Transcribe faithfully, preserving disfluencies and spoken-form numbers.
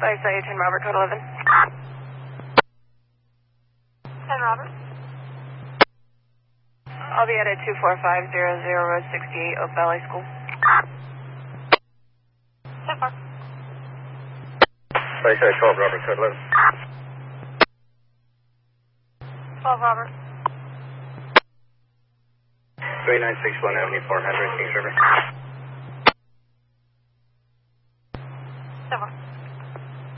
I saw you, ten Robert, code eleven. ten Robert. I'll be at a two four five zero zero Road sixty-eight, Oak Valley School. ten four. I saw twelve Robert, code eleven. twelve Robert. three nine six one Avenue four hundred, Kings River.